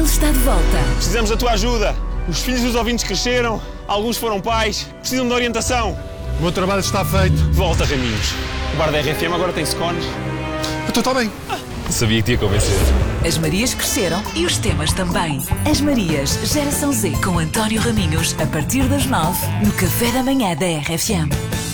Ele está de volta. Precisamos da tua ajuda. Os filhos dos ouvintes cresceram, alguns foram pais, precisam de orientação. O meu trabalho está feito. Volta, Raminhos. O bar da RFM agora tem scones. Então está bem. Sabia que te ia convencer. As Marias cresceram e os temas também. As Marias, Geração Z, com António Raminhos, a partir das 9, no Café da Manhã da RFM.